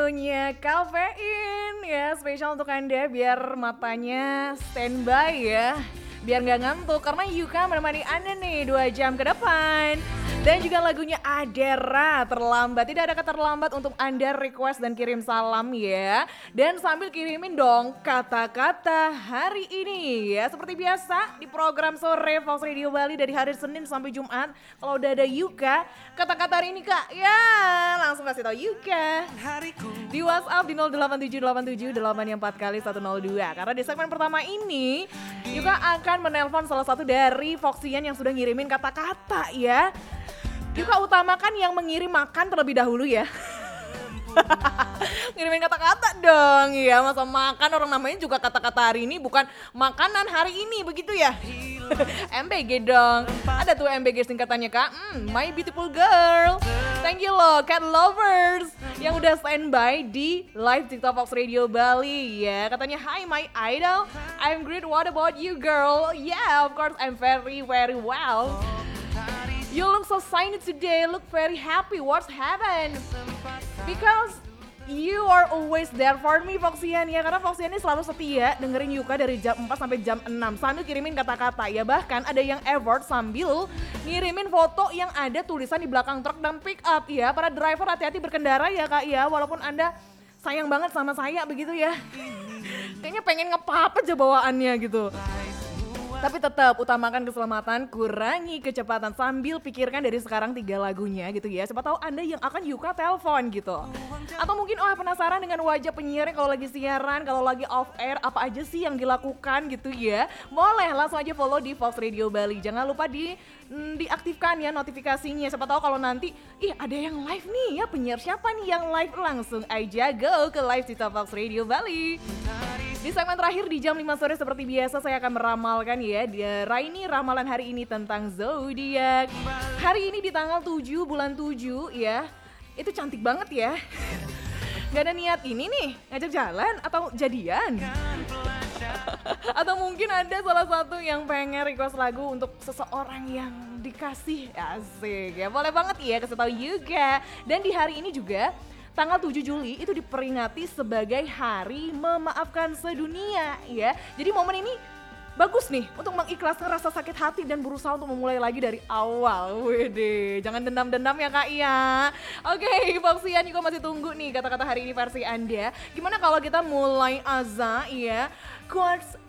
lagunya Kafein ya, spesial untuk Anda biar matanya standby ya. Biar nggak ngantuk karena Yuka menemani Anda nih 2 jam ke depan. Dan juga lagunya Adera, Terlambat. Tidak ada kata terlambat untuk Anda request dan kirim salam ya. Dan sambil kirimin dong kata-kata hari ini ya. Seperti biasa di program sore Fox Radio Bali dari hari Senin sampai Jumat. Kalau udah ada Yuka, kata-kata hari ini Kak, ya langsung kasih tahu Yuka. Di WhatsApp di 08787 kali 102. Karena di segmen pertama ini Yuka akan menelpon salah satu dari Foxian yang sudah ngirimin kata-kata ya. Yuka utamakan yang mengirim makan terlebih dahulu ya. Ngirimin kata-kata dong ya, masa makan orang namanya juga kata-kata hari ini bukan makanan hari ini begitu ya. MBG dong, ada tuh MBG singkatannya Kak, My Beautiful Girl. Thank you loh cat lovers yang udah standby di live TikTok Fox Radio Bali ya. Katanya hi my idol, I'm great, what about you girl? Yeah of course I'm very well. You look so shiny today, look very happy, what's happened? Because you are always there for me Foxian ya. Karena Foxian ini selalu setia dengerin Yuka dari jam 4 sampai jam 6 sambil kirimin kata-kata ya. Bahkan ada yang effort sambil ngirimin foto yang ada tulisan di belakang truk dan pick up ya. Para driver hati-hati berkendara ya Kak ya. Walaupun Anda sayang banget sama saya begitu ya. Kayaknya pengen ngepap aja bawaannya gitu. Tapi tetap utamakan keselamatan, kurangi kecepatan sambil pikirkan dari sekarang 3 lagunya gitu ya. Siapa tahu Anda yang akan Yuka telepon gitu. Atau mungkin penasaran dengan wajah penyiarnya kalau lagi siaran, kalau lagi off air, apa aja sih yang dilakukan gitu ya. Boleh langsung aja follow di Fox Radio Bali. Jangan lupa diaktifkan ya notifikasinya. Siapa tahu kalau nanti ada yang live nih ya, penyiar siapa nih yang live, langsung aja go ke live di Fox Radio Bali. Di segmen terakhir di jam 5 sore seperti biasa saya akan meramalkan ya Raini ramalan hari ini tentang zodiak. Hari ini di tanggal 7 bulan 7 ya. Itu cantik banget ya. Gak ada niat ini nih ngajak jalan atau jadian. Atau mungkin ada salah satu yang pengen request lagu untuk seseorang yang dikasih. Asik ya, boleh banget ya kasih tahu juga. Dan di hari ini juga tanggal 7 Juli itu diperingati sebagai Hari Memaafkan Sedunia ya. Jadi momen ini bagus nih untuk mengikhlaskan rasa sakit hati dan berusaha untuk memulai lagi dari awal. Wede, jangan dendam-dendam ya Kak ya. Oke, Foxian juga masih tunggu nih kata-kata hari ini versi Anda. Gimana kalau kita mulai Aza ya, quotes